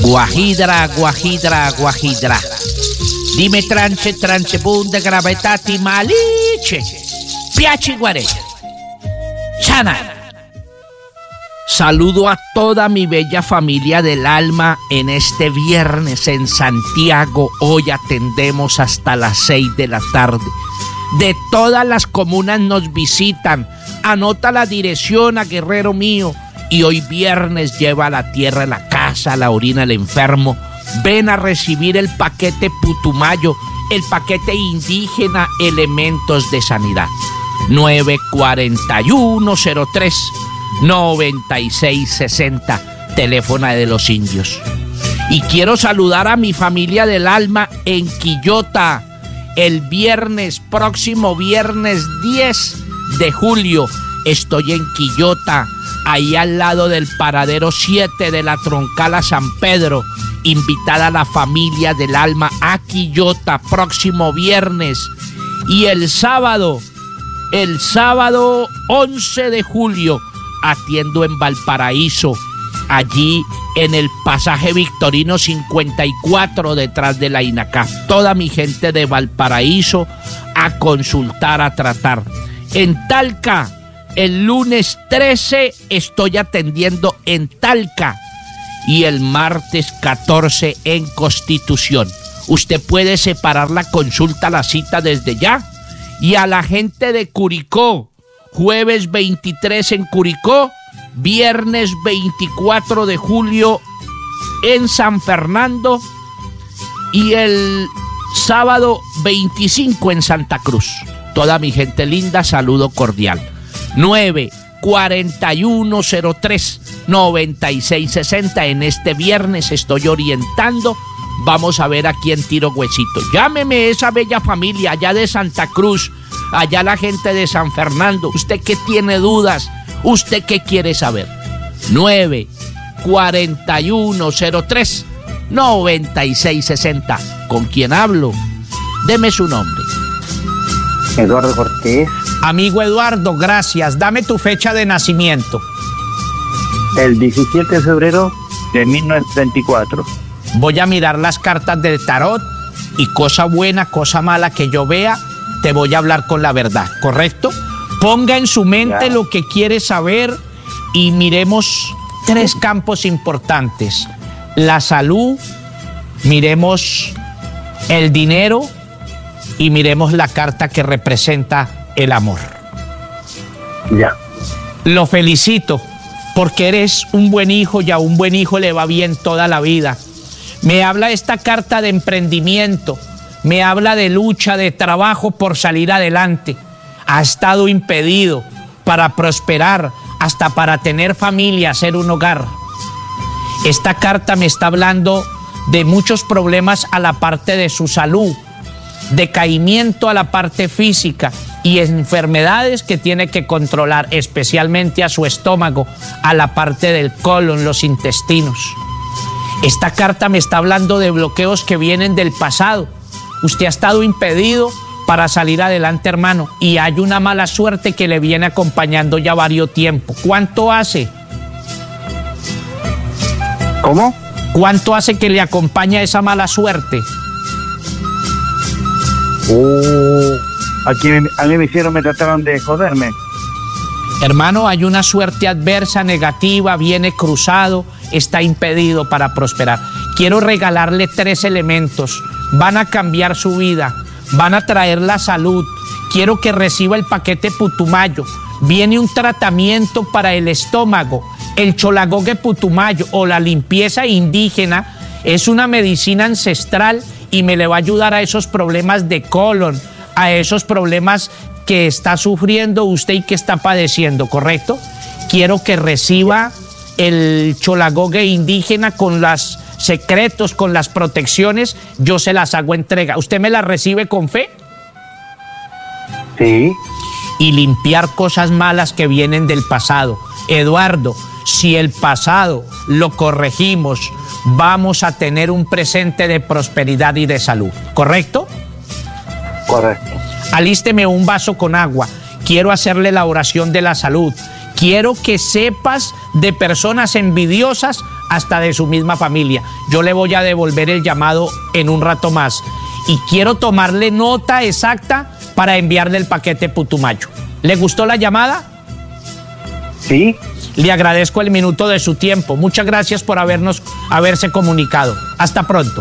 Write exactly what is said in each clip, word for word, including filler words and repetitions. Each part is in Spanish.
Guajidra, guajidra, guajidra. Dime tranche, tranche, bunde, gravetati, maliche. Piachi guarella. Sana. Saludo a toda mi bella familia del alma en este viernes en Santiago. Hoy atendemos hasta las seis de la tarde. De todas las comunas nos visitan. Anota la dirección a Guerrero mío. Y hoy viernes lleva a la tierra, la casa, la orina, el enfermo. Ven a recibir el paquete Putumayo, el paquete indígena, elementos de sanidad. nueve cuatro uno cero tres noventa y seis sesenta, teléfono de los indios. Y quiero saludar a mi familia del alma en Quillota, el viernes, próximo viernes diez de julio. Estoy en Quillota, ahí al lado del paradero siete de la Troncala San Pedro. Invitada a la familia del alma a Quillota, próximo viernes. Y el sábado, el sábado once de julio, atiendo en Valparaíso, allí en el pasaje Victorino cincuenta y cuatro, detrás de la INACAF. Toda mi gente de Valparaíso a consultar, a tratar. En Talca, el lunes trece estoy atendiendo en Talca y el martes catorce en Constitución. Usted puede separar la consulta, la cita desde ya. Y a la gente de Curicó, jueves veintitrés en Curicó, viernes veinticuatro de julio en San Fernando y el sábado veinticinco en Santa Cruz. Toda mi gente linda, saludo cordial. nueve cuatro uno cero tres noventa y seis sesenta. En este viernes estoy orientando. Vamos a ver a quién tiro huesito. Llámeme esa bella familia allá de Santa Cruz, allá la gente de San Fernando. ¿Usted qué tiene dudas? ¿Usted qué quiere saber? nueve cuatro uno cero tres noventa y seis sesenta. ¿Con quién hablo? Deme su nombre. Eduardo Cortés. Amigo Eduardo, gracias. Dame tu fecha de nacimiento. El diecisiete de febrero de mil novecientos veinticuatro. Voy a mirar las cartas del tarot y cosa buena, cosa mala que yo vea, te voy a hablar con la verdad, ¿correcto? Ponga en su mente ya lo que quiere saber y miremos tres campos importantes. La salud, miremos el dinero y miremos la carta que representa el amor. Ya. Lo felicito porque eres un buen hijo y a un buen hijo le va bien toda la vida. Me habla esta carta de emprendimiento, me habla de lucha, de trabajo por salir adelante. Ha estado impedido para prosperar, hasta para tener familia, hacer un hogar. Esta carta me está hablando de muchos problemas a la parte de su salud, decaimiento a la parte física y enfermedades que tiene que controlar, especialmente a su estómago, a la parte del colon, los intestinos. Esta carta me está hablando de bloqueos que vienen del pasado. Usted ha estado impedido para salir adelante, hermano, y hay una mala suerte que le viene acompañando ya varios tiempos. ¿Cuánto hace? ¿Cómo? ¿Cuánto hace que le acompaña esa mala suerte? Oh, aquí me, a mí me hicieron, me trataron de joderme. Hermano, hay una suerte adversa, negativa, viene cruzado, está impedido para prosperar. Quiero regalarle tres elementos. Van a cambiar su vida, van a traer la salud. Quiero que reciba el paquete Putumayo. Viene un tratamiento para el estómago. El cholagogue Putumayo o la limpieza indígena es una medicina ancestral y me le va a ayudar a esos problemas de colon, a esos problemas que está sufriendo usted y que está padeciendo, ¿correcto? Quiero que reciba el cholagogue indígena con los secretos, con las protecciones, yo se las hago entrega. ¿Usted me las recibe con fe? Sí. Y limpiar cosas malas que vienen del pasado. Eduardo, si el pasado lo corregimos, vamos a tener un presente de prosperidad y de salud, ¿correcto? Correcto. Alísteme un vaso con agua. Quiero hacerle la oración de la salud. Quiero que sepas de personas envidiosas hasta de su misma familia. Yo le voy a devolver el llamado en un rato más y quiero tomarle nota exacta para enviarle el paquete Putumayo. ¿Le gustó la llamada? Sí. Le agradezco el minuto de su tiempo. Muchas gracias por habernos, haberse comunicado. Hasta pronto.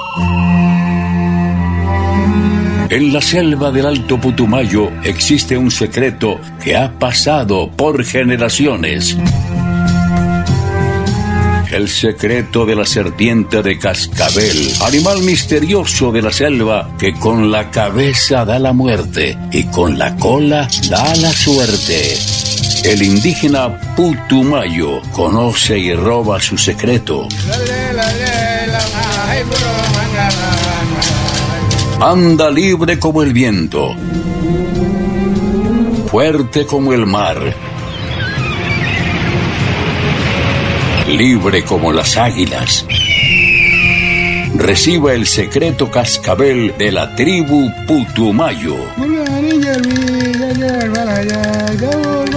En la selva del Alto Putumayo existe un secreto que ha pasado por generaciones. El secreto de la serpiente de cascabel, animal misterioso de la selva que con la cabeza da la muerte y con la cola da la suerte. El indígena Putumayo conoce y roba su secreto. Anda libre como el viento, fuerte como el mar, libre como las águilas. Reciba el secreto cascabel de la tribu Putumayo.